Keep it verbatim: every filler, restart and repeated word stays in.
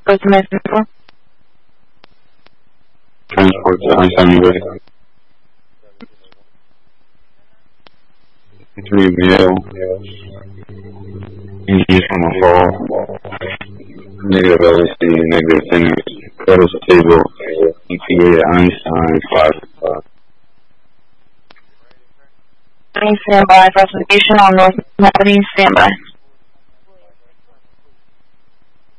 Go to Mason four. Transport to Einstein Way. Three male. Engines from a fall. Negative L S D, negative center. Credit stable. E T A Einstein five five. Standby. Classification on North Melody. Standby.